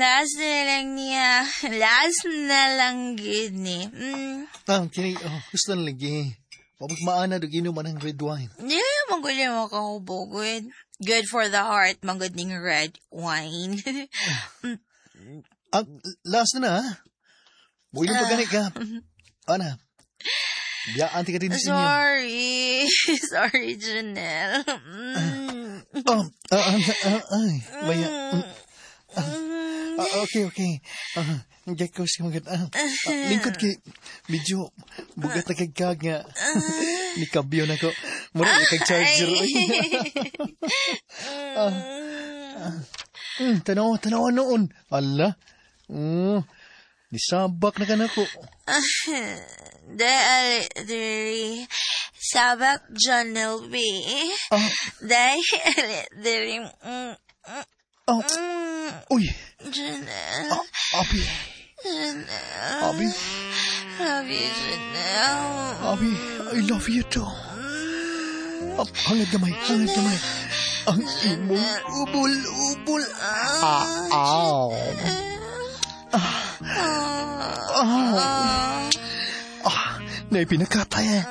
Last na lang niya. Last na lang gid ni. Kini, gusto na lagi. Pabag maana do ginuman ng red wine. Di maguli mo kahubog. Good for the heart, magod ning red wine. Last na ha? Builang pagganit ka. Ana, biyaan ka din sa inyo. Sorry, Janelle. Baya. Okay. Hindi ko siya maganda. Lingkod kay medyo bugat na kagkag nga. Nikabyo na ko. Mura na kag-charger. Tanawa noon. Ala. Nisabak na ka na ko. Dali. Sabak Janelle B. Dali. Uy. Janelle. Abi. Janelle. Abi. Love you, Janelle. Abi, I love you too. Hangad gamay. Ang imong ubul. Nay pinakatay eh.